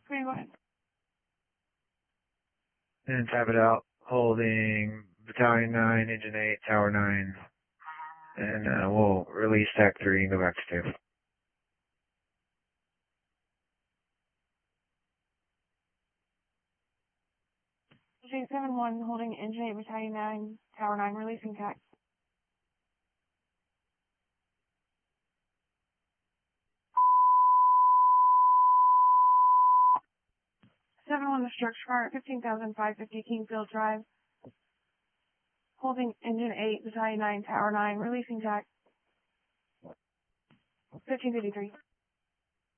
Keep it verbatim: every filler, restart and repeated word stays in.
Okay, go ahead. And tap it out, holding Battalion nine, Engine eight, Tower nine, and uh, we'll release Tac three and go back to two. J seven one, holding Engine eight, Battalion nine, Tower nine, releasing Tac. seven one, the structure car at fifteen thousand five hundred fifty Kingsfield Drive, holding Engine eight, Battalion nine, Tower nine, releasing Tac. fifteen fifty-three.